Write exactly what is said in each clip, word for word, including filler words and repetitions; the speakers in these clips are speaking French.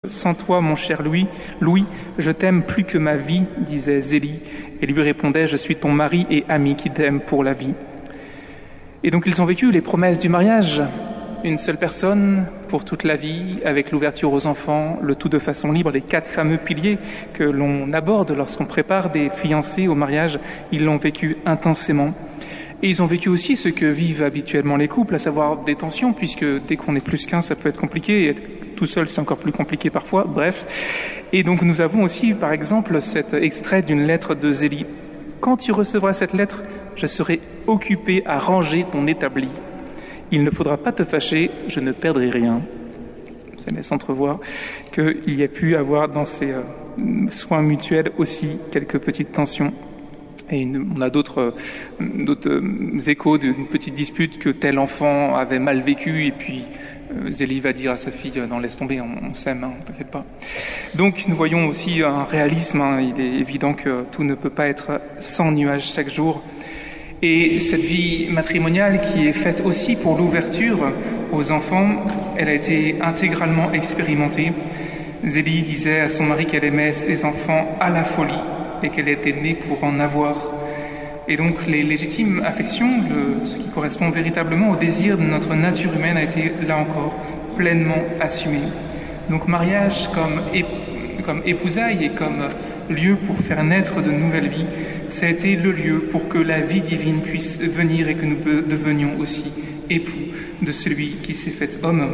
Sans toi, mon cher Louis, Louis, je t'aime plus que ma vie, disait Zélie, et lui répondait, je suis ton mari et ami qui t'aime pour la vie. Et donc ils ont vécu les promesses du mariage, une seule personne pour toute la vie, avec l'ouverture aux enfants, le tout de façon libre, les quatre fameux piliers que l'on aborde lorsqu'on prépare des fiancés au mariage, ils l'ont vécu intensément. Et ils ont vécu aussi ce que vivent habituellement les couples, à savoir des tensions, puisque dès qu'on est plus qu'un, ça peut être compliqué, et être tout seul, c'est encore plus compliqué parfois, bref. Et donc nous avons aussi, par exemple, cet extrait d'une lettre de Zélie. « Quand tu recevras cette lettre, je serai occupé à ranger ton établi. Il ne faudra pas te fâcher, je ne perdrai rien. » Ça laisse entrevoir qu'il y a pu avoir dans ces euh, soins mutuels aussi quelques petites tensions. Et on a d'autres, d'autres échos d'une petite dispute que tel enfant avait mal vécu, et puis euh, Zélie va dire à sa fille, non, laisse tomber, on, on s'aime, hein, t'inquiète pas. Donc nous voyons aussi un réalisme, hein, il est évident que tout ne peut pas être sans nuages chaque jour. Et cette vie matrimoniale qui est faite aussi pour l'ouverture aux enfants, elle a été intégralement expérimentée. Zélie disait à son mari qu'elle aimait ses enfants à la folie, et qu'elle était née pour en avoir. Et donc les légitimes affections, le, ce qui correspond véritablement au désir de notre nature humaine, a été là encore pleinement assumé. Donc mariage comme, ép- comme épousailles et comme lieu pour faire naître de nouvelles vies, ça a été le lieu pour que la vie divine puisse venir et que nous devenions aussi époux de celui qui s'est fait homme.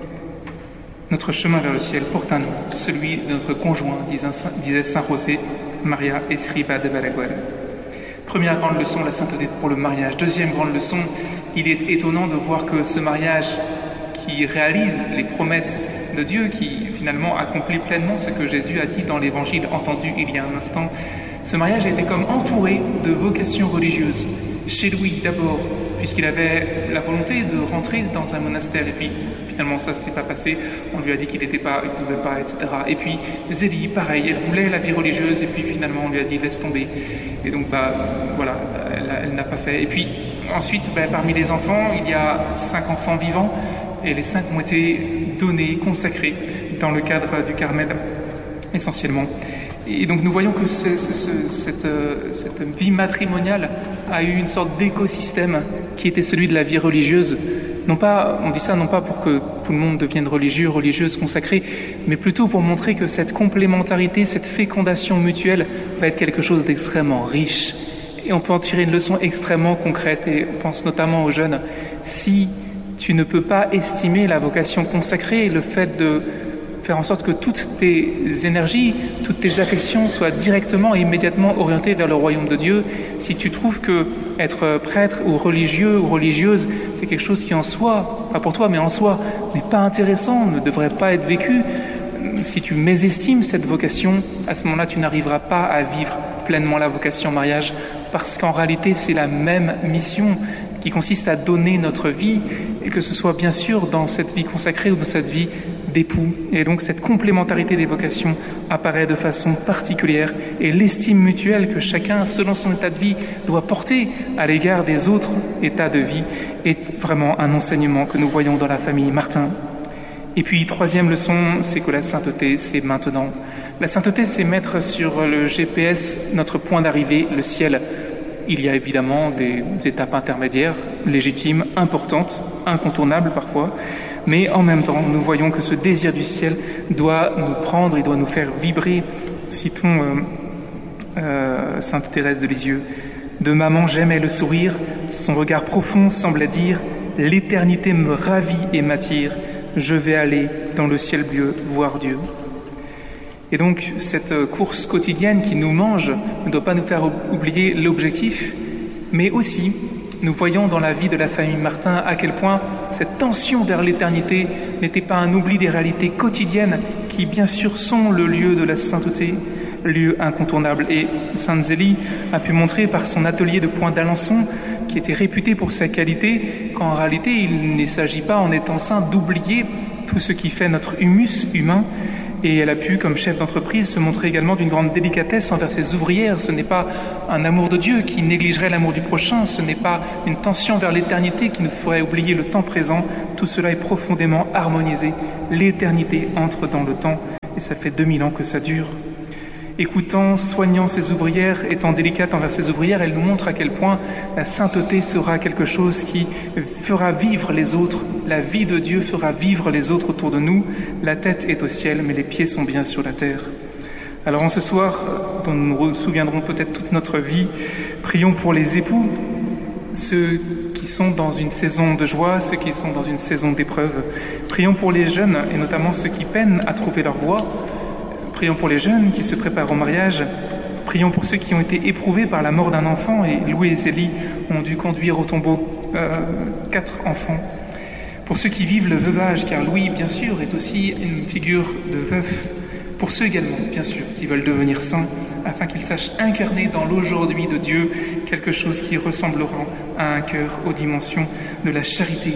Notre chemin vers le ciel porte un nom, celui de notre conjoint, disait Saint José Maria Escrivá de Balaguer. Première grande leçon, la sainteté pour le mariage. Deuxième grande leçon, il est étonnant de voir que ce mariage qui réalise les promesses de Dieu, qui finalement accomplit pleinement ce que Jésus a dit dans l'évangile entendu il y a un instant, ce mariage a été comme entouré de vocations religieuses. Chez Louis d'abord, puisqu'il avait la volonté de rentrer dans un monastère, et puis finalement ça ne s'est pas passé, on lui a dit qu'il n'était pas, il ne pouvait pas, et cetera. Et puis Zélie, pareil, elle voulait la vie religieuse, et puis finalement on lui a dit laisse tomber. Et donc bah voilà, elle, elle n'a pas fait. Et puis ensuite, bah, parmi les enfants, il y a cinq enfants vivants, et les cinq ont été donnés, consacrés dans le cadre du Carmel, essentiellement. Et donc nous voyons que c'est, c'est, c'est, cette, cette vie matrimoniale a eu une sorte d'écosystème qui était celui de la vie religieuse. Non pas, on dit ça non pas pour que tout le monde devienne religieux, religieuse, consacrée, mais plutôt pour montrer que cette complémentarité, cette fécondation mutuelle va être quelque chose d'extrêmement riche. Et on peut en tirer une leçon extrêmement concrète, et on pense notamment aux jeunes. Si tu ne peux pas estimer la vocation consacrée, le fait de faire en sorte que toutes tes énergies, toutes tes affections soient directement et immédiatement orientées vers le royaume de Dieu, si tu trouves que être prêtre ou religieux ou religieuse, c'est quelque chose qui en soi, pas pour toi, mais en soi, n'est pas intéressant, ne devrait pas être vécu, si tu mésestimes cette vocation, à ce moment-là, tu n'arriveras pas à vivre pleinement la vocation mariage, parce qu'en réalité, c'est la même mission qui consiste à donner notre vie, et que ce soit bien sûr dans cette vie consacrée ou dans cette vie d'époux. Et donc cette complémentarité des vocations apparaît de façon particulière, et l'estime mutuelle que chacun, selon son état de vie, doit porter à l'égard des autres états de vie est vraiment un enseignement que nous voyons dans la famille Martin. Et puis, troisième leçon, c'est que la sainteté, c'est maintenant. La sainteté, c'est mettre sur le G P S notre point d'arrivée, le ciel. Il y a évidemment des étapes intermédiaires, légitimes, importantes, incontournables parfois, mais en même temps, nous voyons que ce désir du ciel doit nous prendre, il doit nous faire vibrer. Citons euh, euh, Sainte Thérèse de Lisieux. « De maman, j'aimais le sourire, son regard profond semblait dire « L'éternité me ravit et m'attire, je vais aller dans le ciel bleu voir Dieu. » Et donc, cette course quotidienne qui nous mange ne doit pas nous faire oublier l'objectif, mais aussi, nous voyons dans la vie de la famille Martin à quel point cette tension vers l'éternité n'était pas un oubli des réalités quotidiennes qui, bien sûr, sont le lieu de la sainteté, lieu incontournable. Et Sainte Zélie a pu montrer par son atelier de Point d'Alençon, qui était réputé pour sa qualité, qu'en réalité, il ne s'agit pas, en étant saint, d'oublier tout ce qui fait notre humus humain. Et elle a pu, comme chef d'entreprise, se montrer également d'une grande délicatesse envers ses ouvrières. Ce n'est pas un amour de Dieu qui négligerait l'amour du prochain, ce n'est pas une tension vers l'éternité qui nous ferait oublier le temps présent. Tout cela est profondément harmonisé. L'éternité entre dans le temps et ça fait deux mille ans que ça dure. Écoutant, soignant ses ouvrières, étant délicate envers ses ouvrières, elle nous montre à quel point la sainteté sera quelque chose qui fera vivre les autres. La vie de Dieu fera vivre les autres autour de nous. La tête est au ciel, mais les pieds sont bien sur la terre. Alors en ce soir, dont nous nous souviendrons peut-être toute notre vie, prions pour les époux, ceux qui sont dans une saison de joie, ceux qui sont dans une saison d'épreuve. Prions pour les jeunes, et notamment ceux qui peinent à trouver leur voie. Prions pour les jeunes qui se préparent au mariage. Prions pour ceux qui ont été éprouvés par la mort d'un enfant, et Louis et Zélie ont dû conduire au tombeau euh, quatre enfants. Pour ceux qui vivent le veuvage, car Louis, bien sûr, est aussi une figure de veuf. Pour ceux également, bien sûr, qui veulent devenir saints, afin qu'ils sachent incarner dans l'aujourd'hui de Dieu quelque chose qui ressemblera à un cœur aux dimensions de la charité.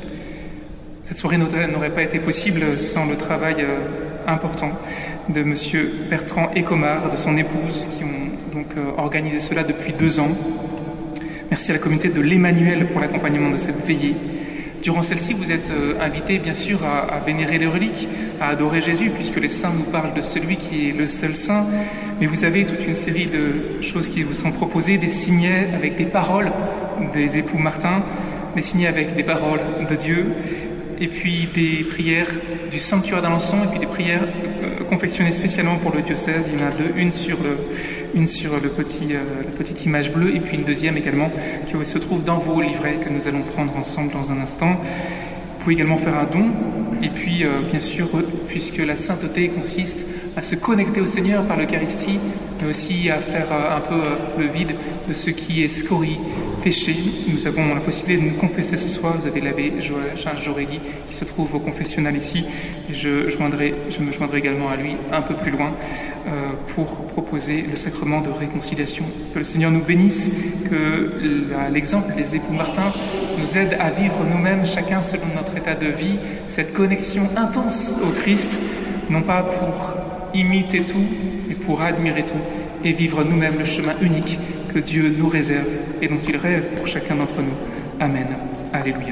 Cette soirée n'aurait pas été possible sans le travail euh, important de M. Bertrand Écomard, de son épouse, qui ont donc euh, organisé cela depuis deux ans. Merci à la communauté de l'Emmanuel pour l'accompagnement de cette veillée. Durant celle-ci, vous êtes euh, invités, bien sûr, à, à vénérer les reliques, à adorer Jésus, puisque les saints nous parlent de celui qui est le seul saint. Mais vous avez toute une série de choses qui vous sont proposées, des signets avec des paroles des époux Martin, des signets avec des paroles de Dieu, et puis des prières du sanctuaire d'Alençon, et puis des prières euh, confectionnées spécialement pour le diocèse. Il y en a deux, une sur, le, une sur le petit, euh, la petite image bleue, et puis une deuxième également qui se trouve dans vos livrets que nous allons prendre ensemble dans un instant. Vous pouvez également faire un don, et puis euh, bien sûr, puisque la sainteté consiste à se connecter au Seigneur par l'Eucharistie, mais aussi à faire euh, un peu euh, le vide de ce qui est scorie, péché. Nous avons la possibilité de nous confesser ce soir. Vous avez l'abbé Charles Jorelli qui se trouve au confessionnal ici, et je, joindrai, je me joindrai également à lui un peu plus loin euh, pour proposer le sacrement de réconciliation. Que le Seigneur nous bénisse, que la, l'exemple des époux Martin nous aide à vivre nous-mêmes, chacun selon notre état de vie, cette connexion intense au Christ, non pas pour imiter tout, mais pour admirer tout et vivre nous-mêmes le chemin unique que Dieu nous réserve et dont il rêve pour chacun d'entre nous. Amen. Alléluia.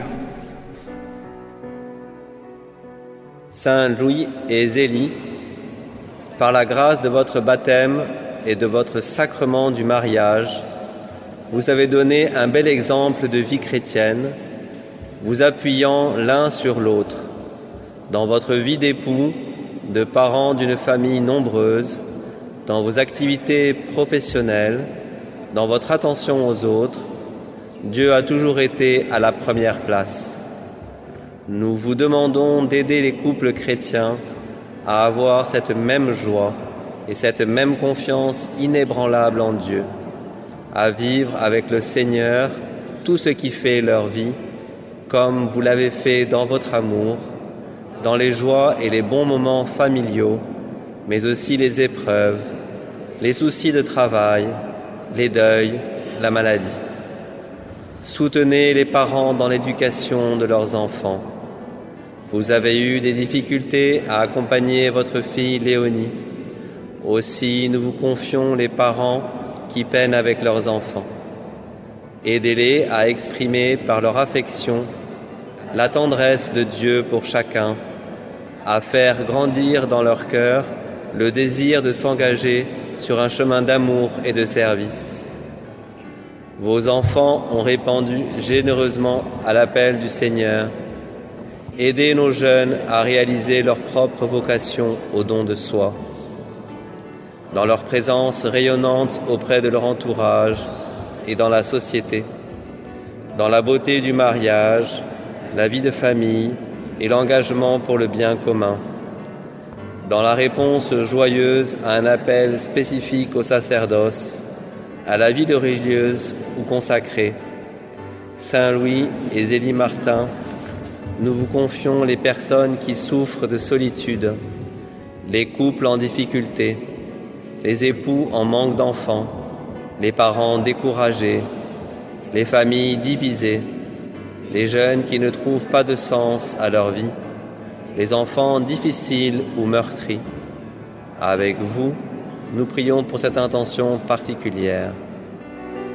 Saint Louis et Zélie, par la grâce de votre baptême et de votre sacrement du mariage, vous avez donné un bel exemple de vie chrétienne, vous appuyant l'un sur l'autre. Dans votre vie d'époux, de parents d'une famille nombreuse, dans vos activités professionnelles, dans votre attention aux autres, Dieu a toujours été à la première place. Nous vous demandons d'aider les couples chrétiens à avoir cette même joie et cette même confiance inébranlable en Dieu, à vivre avec le Seigneur tout ce qui fait leur vie, comme vous l'avez fait dans votre amour, dans les joies et les bons moments familiaux, mais aussi les épreuves, les soucis de travail, les deuils, la maladie. Soutenez les parents dans l'éducation de leurs enfants. Vous avez eu des difficultés à accompagner votre fille Léonie. Aussi, nous vous confions les parents qui peinent avec leurs enfants. Aidez-les à exprimer par leur affection la tendresse de Dieu pour chacun, à faire grandir dans leur cœur le désir de s'engager sur un chemin d'amour et de service. Vos enfants ont répondu généreusement à l'appel du Seigneur. Aidez nos jeunes à réaliser leur propre vocation au don de soi. Dans leur présence rayonnante auprès de leur entourage et dans la société, dans la beauté du mariage, la vie de famille et l'engagement pour le bien commun, dans la réponse joyeuse à un appel spécifique au sacerdoce, à la vie de religieuse ou consacrée. Saint Louis et Zélie Martin, nous vous confions les personnes qui souffrent de solitude, les couples en difficulté, les époux en manque d'enfants, les parents découragés, les familles divisées, les jeunes qui ne trouvent pas de sens à leur vie, les enfants difficiles ou meurtris. Avec vous, nous prions pour cette intention particulière.